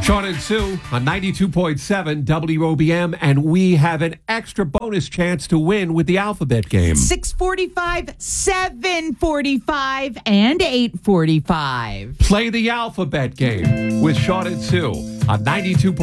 Sean and Sue on 92.7 WOBM, and we have an extra bonus chance to win with the alphabet game. 6:45, 7:45, and 8:45. Play the alphabet game with Sean and Sue on 92.7